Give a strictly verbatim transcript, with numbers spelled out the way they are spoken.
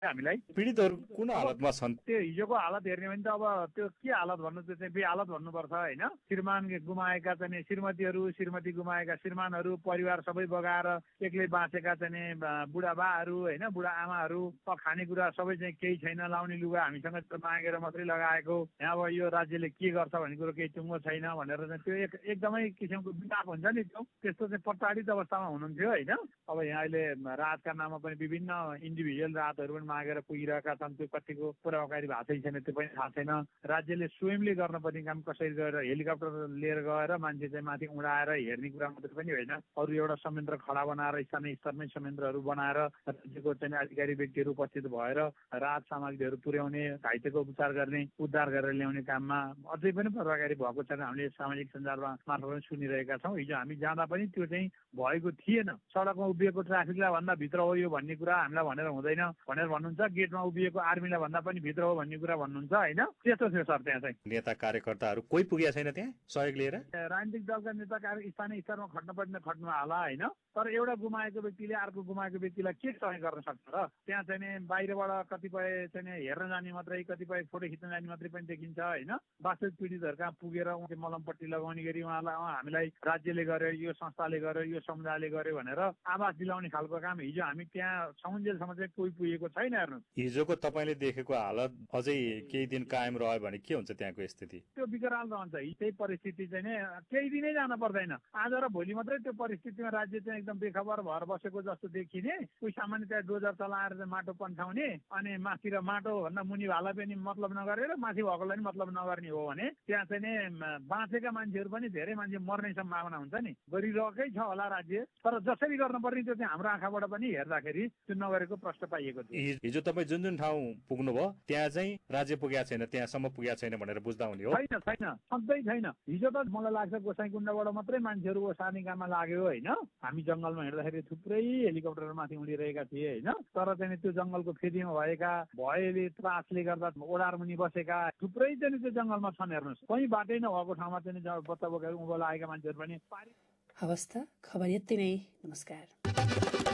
हामीलाई। पीडितहरू कुन हालतमा छन्? त्यो हिजोको हालत हेर्ने भने त अब त्यो के हालत भन्नु, त्यो चाहिँ बेहालत भन्नुपर्छ होइन। श्रीमान गुमाएका चाहिँ श्रीमतीहरू, श्रीमती गुमाएका श्रीमानहरू, परिवार सबै बगाएर एक्लै बाँचेका चाहिँ बुढाबाहरू होइन, बुढा आमाहरू, खानेकुरा सबै चाहिँ केही छैन, लाउने लुगा हामीसँग मागेर मात्रै लगाएको, यहाँ अब यो राज्यले के गर्छ भन्ने कुरो केही टुङ्गो छैन भनेर चाहिँ त्यो एक एकदमै किसिमको विलाप हुन्छ नि, त्यो त्यस्तो चाहिँ प्रताडित अवस्थामा हुनुहुन्थ्यो होइन। अब यहाँ अहिले राहतका नाममा पनि विभिन्न इन्डिभिजुअल राहतहरू पनि मागेर पुगिरहेका छन्, त्यो कतिको प्रभावकारी भएको छैन त्यो पनि थाहा छैन। राज्यले स्वयंले गर्नुपर्ने काम कसरी गरेर हेलिकप्टर लिएर गएर मान्छे चाहिँ माथि उडाएर हेर्ने कुरा मात्रै पनि होइन, अरू एउटा संयन्त्र खडा बनाएर स्थानीय स्तरमै संयन्त्रहरू बनाएर राज्यको चाहिँ अधिकारी व्यक्तिहरू उपस्थित भएर राहत सामग्रीहरू पुर्याउने, घाइतेको उपचार गर्ने, उद्धार गरेर ल्याउने काममा अझै पनि प्रभावकारी भएको छैन। हामीले सामाजिक सञ्जालमा मार्फत पनि सुनिरहेका छौँ। हिजो हामी जाँदा पनि त्यो चाहिँ भएको थिएन। सडकमा उभिएको ट्राफिकलाई भन्दा भित्र हो यो भन्ने कुरा हामीलाई भनेर हुँदैन भनेर भन्नुहुन्छ, गेटमा उभिएको आर्मीलाई भन्दा पनि भित्र हो भन्ने कुरा भन्नुहुन्छ होइन। त्यस्तो थियो सर। त्यहाँ चाहिँ नेता कार्यकर्ताहरू कोही पुगेको छैन त्यहाँ सहयोग लिएर? राजनीतिक दलका नेता कार्य स्थानीय स्तरमा खट्न पर्ने खट्नु होला होइन, तर एउटा गुमाएको व्यक्तिले अर्को गुमाएको व्यक्तिलाई के सहयोग गर्न सक्छ र? त्यहाँ चाहिँ बाहिरबाट कतिपय चाहिँ हेर्न जाने मात्रै, कतिपय फोटो खिच्न जाने मात्रै पनि देखिन्छ होइन। वास्तविक पीडितहरू कहाँ पुगेर उहाँले मलमपट्टि लगाउने गरी उहाँलाई हामीलाई राज्यले गर्यो, यो संस्थाले गर्यो, यो समुदायले गर्यो भनेर आवाज दिलाउने खालको काम हिजो हामी त्यहाँ समुन्जेलसम्म चाहिँ कोही पुगेको छैन। हेर्नु हिजोको तपाईँले देखेको हालत अझै केही दिन कायम रह्यो भने के हुन्छ त्यहाँको स्थिति? त्यो विकराल रहन्छ। त्यही परिस्थिति चाहिँ नि केही दिनै जान पर्दैन, आज र भोलि मात्रै त्यो परिस्थितिमा राज्य चाहिँ एकदम बेखबर भएर बसेको जस्तो देखिने। कोही सामान्यतया डोजर चलाएर चाहिँ माटो पन्ठाउने अनि माथि र माटो भन्दा मुनि भाला पनि मतलब नगरेर माथि भएकोलाई पनि मतलब नगर्ने हो भने त्यहाँ चाहिँ नि बाँचेका मान्छेहरू पनि धेरै मान्छे मर्ने सम्भावना हुन्छ नि। गरिरहेकै छ होला राज्य, तर जसरी गर्नुपर्ने त्यो चाहिँ हाम्रो आँखाबाट पनि हेर्दाखेरि त्यो नगरेको प्रश्न पाइएको थियो। हिजो तपाईँ जुन जुन ठाउँ पुग्नुभयो त्यहाँ चाहिँ राज्य पुगेको छैन, त्यहाँसम्म पुगेको छैन भनेर बुझ्दा हुने हो? छैन छैन, सधैँ छैन। हिजो त मलाई लाग्छ गोसाइँकुण्डबाट मात्रै मान्छेहरू ओसार्ने काममा लाग्यो होइन। हामी जङ्गलमा हिँड्दाखेरि थुप्रै हेलिकप्टर माथि उडिरहेका थिए होइन, तर चाहिँ त्यो जङ्गलको फेदीमा भएका, भयले त्रासले गर्दा ओडार मुनि बसेका थुप्रै चाहिँ त्यो जङ्गलमा छन्। हेर्नुहोस्, कहीँ बाटै नभएको ठाउँमा चाहिँ बच्चा बोकेर उँभो लागेका मान्छेहरू पनि। हवस् त, खबर यति नै। नमस्कार।